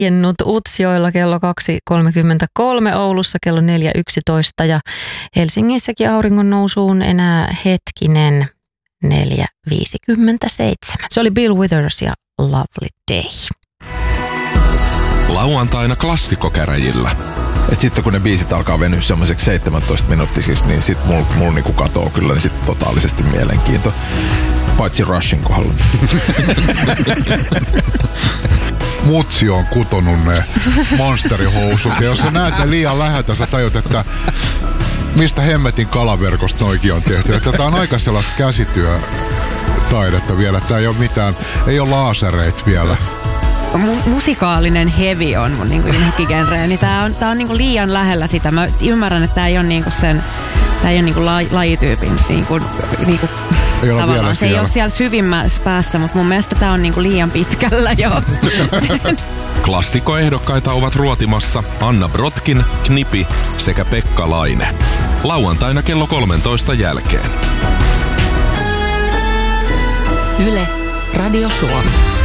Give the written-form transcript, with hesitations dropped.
laskennut Utsjoella kello 2.33, Oulussa kello 4.11 ja Helsingissäkin auringon nousuun enää hetkinen 4.57. Se oli Bill Withers ja Lovely Day. Lauantaina klassikkokäräjillä. Et sitten kun ne biisit alkaa venyä semmoiseksi 17 minuuttisiksi, niin sit mulla niinku katoo kyllä niin sit totaalisesti mielenkiinto. Paitsi Rushin kohdalla. Mutsi on kutonut ne monsterihousut. Ja jos sä näet ne liian läheltä, sä tajut, että mistä hemmetin kalaverkosta noikin on tehty. Että tää on aika sellaista käsityötaidetta vielä. Tää ei ole mitään, ei ole laasereita vielä. Musikaalinen heavy on mun niinku inhokkigenre, niin tää on niinku liian lähellä sitä. Mä ymmärrän, että tää ei ole niinku sen, tää ei ole niinku lajityypin niinku ei ole vielä se siellä. ei ole siellä syvimmässä päässä, mutta mun mielestä tää on niinku liian pitkällä jo. Klassikkoehdokkaita ovat ruotimassa Anna Brotkin, Knipi sekä Pekka Laine. Lauantaina kello 13 jälkeen. Yle, Radio Suomi.